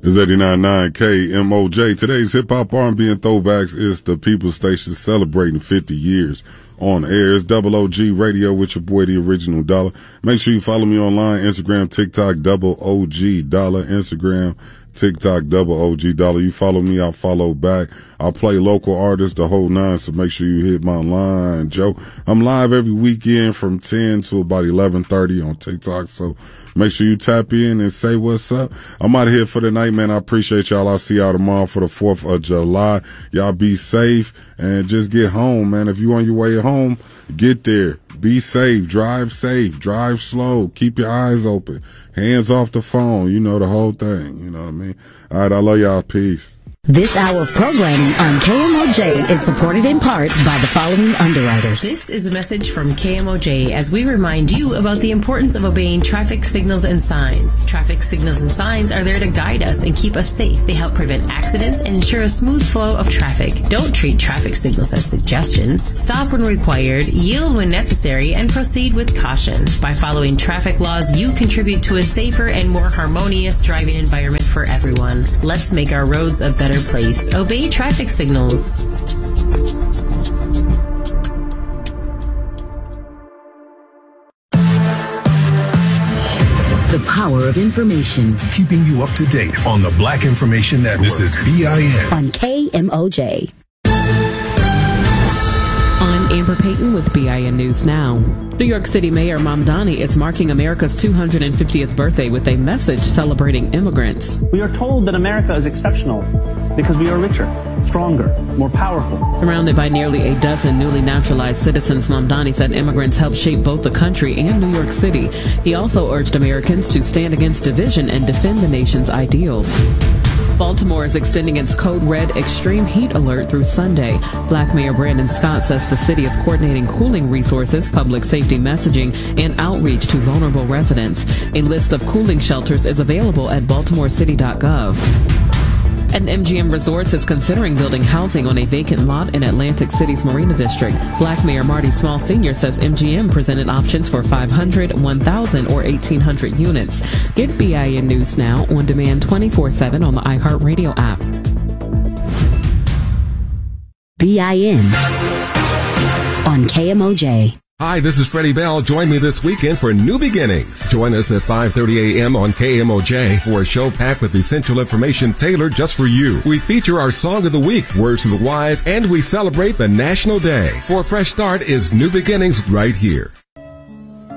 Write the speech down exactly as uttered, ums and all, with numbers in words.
It's eighty-nine point nine K M O J. Today's Hip Hop, R and B, and Throwbacks is the People's Station celebrating fifty years on air. It's Double O G Radio with your boy, the Original Dollar. Make sure you follow me online, Instagram, TikTok, Double O G Dollar, Instagram, TikTok, Double O G Dollar. You follow me, I'll follow back. I'll play local artists the whole nine, so make sure you hit my line, Joe. I'm live every weekend from ten to about eleven thirty on TikTok, so make sure you tap in and say what's up. I'm out of here for the night, man. I appreciate y'all. I'll see y'all tomorrow for the fourth of July. Y'all be safe and just get home, man. If you on your way home, get there. Be safe. Drive safe. Drive slow. Keep your eyes open. Hands off the phone. You know, the whole thing. You know what I mean? All right. I love y'all. Peace. This hour of programming on K M O J is supported in part by the following underwriters. This is a message from K M O J as we remind you about the importance of obeying traffic signals and signs. Traffic signals and signs are there to guide us and keep us safe. They help prevent accidents and ensure a smooth flow of traffic. Don't treat traffic signals as suggestions. Stop when required, yield when necessary, and proceed with caution. By following traffic laws, you contribute to a safer and more harmonious driving environment for everyone. Let's make our roads a better place. Obey traffic signals. The power of information. Keeping you up to date on the Black Information Network. This is B I N on K M O J. I'm Amber Payton with B I N News Now. New York City Mayor Mamdani is marking America's two hundred fiftieth birthday with a message celebrating immigrants. We are told that America is exceptional because we are richer, stronger, more powerful. Surrounded by nearly a dozen newly naturalized citizens, Mamdani said immigrants helped shape both the country and New York City. He also urged Americans to stand against division and defend the nation's ideals. Baltimore is extending its code red extreme heat alert through Sunday. Black Mayor Brandon Scott says the city is coordinating cooling resources, public safety messaging, and outreach to vulnerable residents. A list of cooling shelters is available at baltimore city dot gov. And M G M Resorts is considering building housing on a vacant lot in Atlantic City's Marina District. Black Mayor Marty Small Senior says M G M presented options for five hundred, one thousand, or eighteen hundred units. Get B I N News Now on demand twenty-four seven on the iHeartRadio app. B I N on K M O J. Hi, this is Freddie Bell. Join me this weekend for New Beginnings. Join us at five thirty a.m. on K M O J for a show packed with essential information tailored just for you. We feature our Song of the Week, Words of the Wise, and we celebrate the National Day. For a fresh start is New Beginnings right here.